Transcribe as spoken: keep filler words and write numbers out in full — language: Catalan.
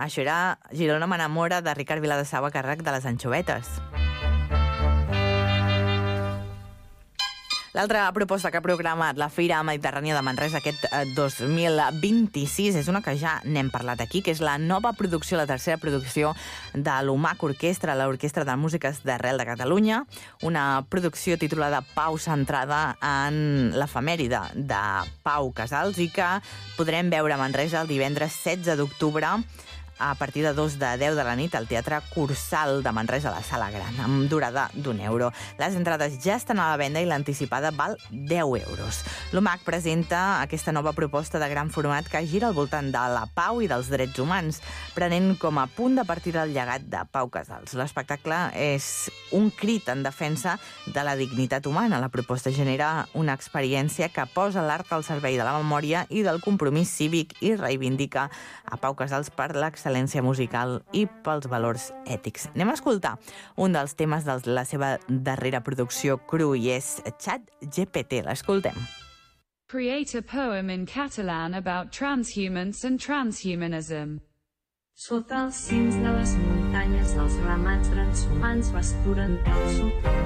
Això era Girona m'enamora, de Ricard Viladesau, a càrrec de les Anxovetes. L'altra proposta que ha programat la Fira Mediterrània de Manresa aquest dos mil vint-i-sis és una que ja n'hem parlat aquí, que és la nova producció, la tercera producció de l'Humac Orquestra, l'Orquestra de Músiques d'Arrel de Catalunya, una producció titulada Pau, centrada en l'efemèride de Pau Casals i que podrem veure a Manresa el divendres setze d'octubre a partir de dos de deu de la nit al Teatre Cursal de Manresa, a la Sala Gran, amb durada d'un euro. Les entrades ja estan a la venda i l'anticipada val deu euros. L'Humac presenta aquesta nova proposta de gran format que gira al voltant de la pau i dels drets humans, prenent com a punt de partida el llegat de Pau Casals. L'espectacle és un crit en defensa de la dignitat humana. La proposta genera una experiència que posa l'art al servei de la memòria i del compromís cívic i reivindica a Pau Casals per l'excel·lència musical i pels valors ètics. Anem a escoltar un dels temes de la seva darrera producció Cru i és ChatGPT. L'escoltem. Create a poem in Catalan about transhumance and transhumanism. Sota els cims de les muntanyes dels ramats transhumants pasturen peus.